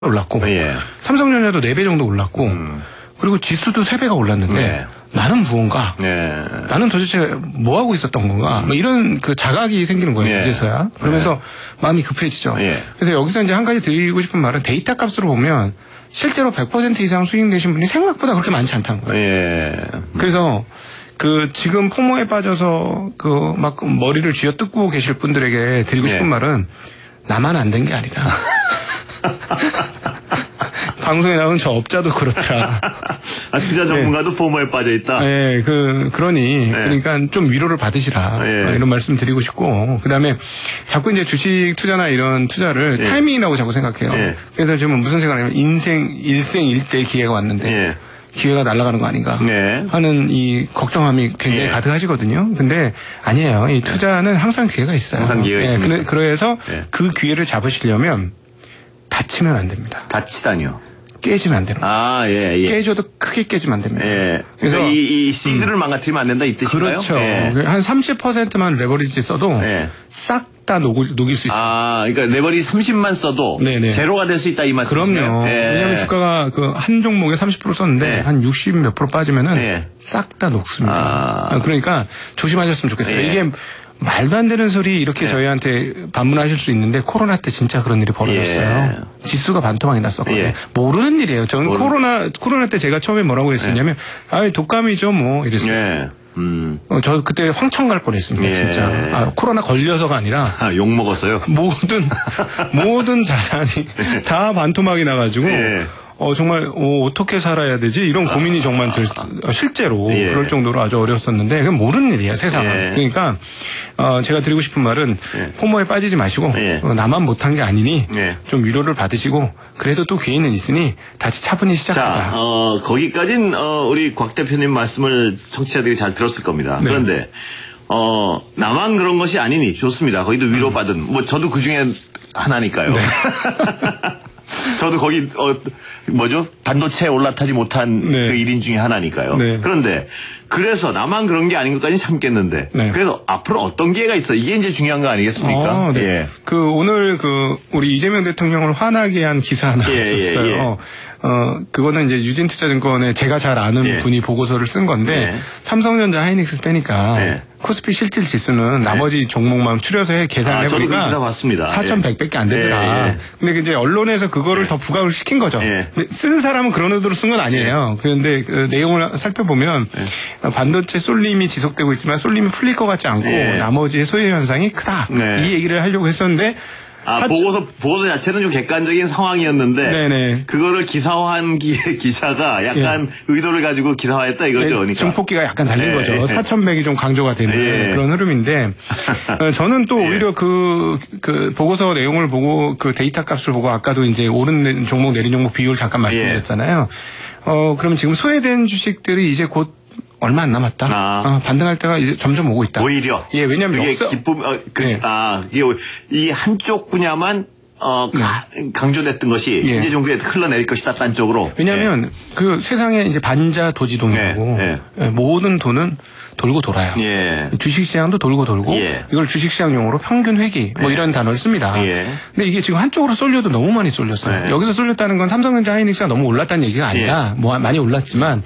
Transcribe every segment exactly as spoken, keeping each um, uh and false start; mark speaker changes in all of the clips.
Speaker 1: 올랐고
Speaker 2: 예.
Speaker 1: 삼성전자도 네 배 정도 올랐고
Speaker 2: 음.
Speaker 1: 그리고 지수도 세 배가 올랐는데
Speaker 2: 네.
Speaker 1: 나는 무언가
Speaker 2: 네.
Speaker 1: 나는 도대체 뭐 하고 있었던 건가 뭐 이런 그 자각이 생기는 거예요.
Speaker 2: 예.
Speaker 1: 이제서야. 그러면서
Speaker 2: 네.
Speaker 1: 마음이 급해지죠.
Speaker 2: 예.
Speaker 1: 그래서 여기서 이제 한 가지 드리고 싶은 말은 데이터 값으로 보면 실제로 백 퍼센트 이상 수익 내신 분이 생각보다 그렇게 많지 않다는 거예요.
Speaker 2: 예.
Speaker 1: 그래서 그 지금 포모에 빠져서 그 막 머리를 쥐어뜯고 계실 분들에게 드리고 싶은
Speaker 2: 예.
Speaker 1: 말은 나만 안 된 게 아니다. 방송에 나온 저 업자도 그렇더라.
Speaker 2: 아, 투자 전문가도 네. 포모에 빠져 있다.
Speaker 1: 네, 그 그러니
Speaker 2: 네.
Speaker 1: 그러니까 좀 위로를 받으시라.
Speaker 2: 네.
Speaker 1: 이런 말씀 드리고 싶고 그다음에 자꾸 이제 주식 투자나 이런 투자를
Speaker 2: 네.
Speaker 1: 타이밍이라고 자꾸 생각해요. 네. 그래서 지금 무슨 생각하냐면 인생 일생일대 기회가 왔는데. 네. 기회가 날아가는 거 아닌가
Speaker 2: 네.
Speaker 1: 하는 이 걱정함이 굉장히
Speaker 2: 네.
Speaker 1: 가득하시거든요. 근데 아니에요. 이 투자는 항상 기회가 있어요.
Speaker 2: 항상 기회가
Speaker 1: 네.
Speaker 2: 있습니다.
Speaker 1: 그래서
Speaker 2: 네.
Speaker 1: 그 기회를 잡으시려면 다치면 안 됩니다.
Speaker 2: 다치다니요.
Speaker 1: 깨지면 안 되는 거예요.
Speaker 2: 아, 예, 예.
Speaker 1: 깨져도 크게 깨지면 안 됩니다.
Speaker 2: 예.
Speaker 1: 그래서
Speaker 2: 그러니까 이, 이 시드를 음. 망가뜨리면 안 된다 이 뜻인가요?
Speaker 1: 그렇죠.
Speaker 2: 예.
Speaker 1: 한 삼십 퍼센트만 레버리지 써도
Speaker 2: 예.
Speaker 1: 싹 다 녹일, 녹일 수 있어요.
Speaker 2: 아, 그러니까 레버리지 삼십만 써도 네네. 제로가 될 수 있다 이 말씀이시네요.
Speaker 1: 그럼요.
Speaker 2: 예.
Speaker 1: 왜냐하면 주가가 그 한 종목에 삼십 퍼센트 썼는데
Speaker 2: 예.
Speaker 1: 한 육십 몇 프로 빠지면은
Speaker 2: 예.
Speaker 1: 싹 다 녹습니다.
Speaker 2: 아.
Speaker 1: 그러니까 조심하셨으면 좋겠어요.
Speaker 2: 예.
Speaker 1: 이게 말도 안 되는 소리 이렇게 예. 저희한테 반문하실 수 있는데 코로나 때 진짜 그런 일이 벌어졌어요. 예. 지수가 반토막이 났었거든요. 예. 모르는 일이에요. 저는 모르는... 코로나 코로나 때 제가 처음에 뭐라고 했었냐면 예. 아, 독감이죠 뭐 이랬어요.
Speaker 2: 예. 음.
Speaker 1: 어, 저 그때 황천 갈 뻔했습니다. 예. 진짜. 아, 코로나 걸려서가 아니라
Speaker 2: 아, 욕 먹었어요.
Speaker 1: 모든 모든 자산이 다 반토막이 나가지고.
Speaker 2: 예.
Speaker 1: 어, 정말, 어, 어떻게 살아야 되지? 이런 고민이 정말 될, 실제로 예. 그럴 정도로 아주 어려웠었는데, 그건 모르는 일이에요, 세상은. 예. 그러니까, 어, 제가 드리고 싶은 말은, 예. 포모에 빠지지 마시고, 예. 어, 나만 못한 게 아니니, 예. 좀 위로를 받으시고, 그래도 또 기회는 있으니, 다시 차분히 시작하자.
Speaker 2: 자, 어, 거기까진, 어, 우리 곽 대표님 말씀을 청취자들이 잘 들었을 겁니다. 네. 그런데, 어, 나만 그런 것이 아니니, 좋습니다. 거기도 위로받은, 음. 뭐, 저도 그 중에 하나니까요. 네. 저도 거기 어 뭐죠 반도체에 올라타지 못한
Speaker 1: 네.
Speaker 2: 그 일 인 중에 하나니까요. 네. 그런데 그래서 나만 그런 게 아닌 것까지 참겠는데 네. 그래서 앞으로 어떤 기회가 있어 이게 이제 중요한 거 아니겠습니까?
Speaker 1: 아, 네.
Speaker 2: 예.
Speaker 1: 그 오늘 그 우리 이재명 대통령을 화나게 한 기사 하나
Speaker 2: 예,
Speaker 1: 있었어요.
Speaker 2: 예, 예.
Speaker 1: 어 그거는 이제 유진투자증권에 제가 잘 아는 예. 분이 보고서를 쓴 건데 예. 삼성전자 하이닉스 빼니까 예. 코스피 실질 지수는 나머지 예. 종목만 추려서 해 계산해 보니까
Speaker 2: 아,
Speaker 1: 사천백밖에 안 되더라. 예. 근데 이제 언론에서 그거를 예. 더 부각을 시킨 거죠. 예. 근데 쓴 사람은 그런 의도로 쓴 건 아니에요. 예. 그런데 그 내용을 살펴보면 예. 반도체 쏠림이 지속되고 있지만 쏠림이 풀릴 것 같지 않고 예. 나머지의 소외 현상이 크다. 네. 이 얘기를 하려고 했었는데
Speaker 2: 아, 하... 보고서, 보고서 자체는 좀 객관적인 상황이었는데, 네네. 그거를 기사화한 기, 기자가 약간 예. 의도를 가지고 기사화했다 이거죠,
Speaker 1: 네,
Speaker 2: 그러니까.
Speaker 1: 증폭기가 약간 달린
Speaker 2: 예.
Speaker 1: 거죠. 사천백이 좀 강조가 되는 예. 그런 흐름인데, 저는 또 오히려 예. 그, 그 보고서 내용을 보고 그 데이터 값을 보고 아까도 이제 오른 종목, 내린 종목 비율 잠깐 말씀드렸잖아요. 예. 어, 그럼 지금 소외된 주식들이 이제 곧 얼마 안 남았다. 아. 어, 반등할 때가 이제 점점 오고 있다.
Speaker 2: 오히려.
Speaker 1: 예, 왜냐면
Speaker 2: 이게
Speaker 1: 역사...
Speaker 2: 기쁨, 어, 그,
Speaker 1: 예.
Speaker 2: 아, 이게 이 한쪽 분야만 어, 가, 네. 강조됐던 것이 예. 이제 좀 그게 흘러내릴 것이다, 딴 쪽으로.
Speaker 1: 왜냐면 예. 그 세상에 이제 반자 도지동이고 예. 예. 모든 돈은 돌고 돌아요.
Speaker 2: 예.
Speaker 1: 주식시장도 돌고 돌고 예. 이걸 주식시장 용어로 평균 회귀 뭐 예. 이런 단어를 씁니다. 예. 근데 이게 지금 한쪽으로 쏠려도 너무 많이 쏠렸어요. 예. 여기서 쏠렸다는 건 삼성전자 하이닉스가 너무 올랐다는 얘기가 아니라 예. 뭐 많이 올랐지만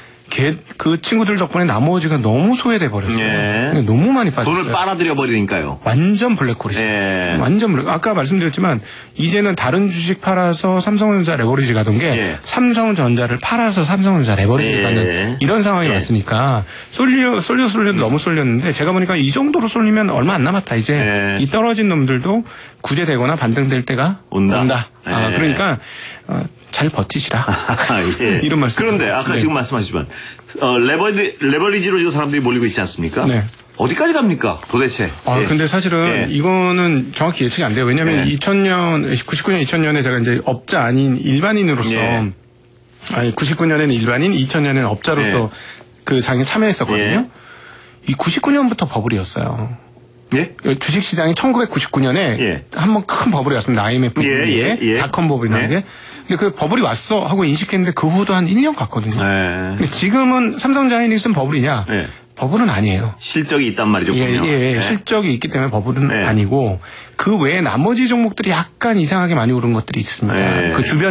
Speaker 1: 걔, 그 친구들 덕분에 나머지가 너무 소외돼 버렸어요. 예. 너무 많이 빠졌어요.
Speaker 2: 돈을 빨아들여 버리니까요.
Speaker 1: 완전 블랙홀이죠. 예. 완전 블랙. 아까 말씀드렸지만 이제는 다른 주식 팔아서 삼성전자 레버리지 가던 게 예. 삼성전자를 팔아서 삼성전자 레버리지 예. 가는 이런 상황이 예. 왔으니까 쏠려 쏠려 쏠려 너무 쏠렸는데 제가 보니까 이 정도로 쏠리면 얼마 안 남았다. 이제 예. 이 떨어진 놈들도 구제되거나 반등될 때가 온다. 온다. 예. 아, 그러니까 어, 잘 버티시라.
Speaker 2: 예.
Speaker 1: 이런 말씀.
Speaker 2: 그런데 아까 네. 지금 말씀하시지만 어, 레버리, 레버리지로 지금 사람들이 몰리고 있지 않습니까? 네. 어디까지 갑니까? 도대체.
Speaker 1: 아,
Speaker 2: 예.
Speaker 1: 근데 사실은 예. 이거는 정확히 예측이 안 돼요. 왜냐하면 예. 이천 년, 구십구 년, 이천 년에 제가 이제 업자 아닌 일반인으로서 예. 아니 구십구 년에는 일반인, 이천 년에는 업자로서 예. 그 장에 참여했었거든요. 예. 이 구십구 년부터 버블이었어요.
Speaker 2: 예?
Speaker 1: 주식시장이 천구백구십구 년에 예. 한번 큰 버블이 왔습니다. 아이엠에프
Speaker 2: 예,
Speaker 1: 이후에
Speaker 2: 예, 예.
Speaker 1: 닷컴 버블이라는
Speaker 2: 예.
Speaker 1: 게. 근데 그 버블이 왔어 하고 인식했는데 그 후도 한 일 년 갔거든요.
Speaker 2: 예.
Speaker 1: 근데 지금은 삼성전자 하이닉스는 버블이냐?
Speaker 2: 예.
Speaker 1: 버블은 아니에요.
Speaker 2: 실적이 있단 말이죠.
Speaker 1: 예, 예, 예. 네. 실적이 있기 때문에 버블은 네. 아니고 그 외에 나머지 종목들이 약간 이상하게 많이 오른 것들이 있습니다. 네. 그 주변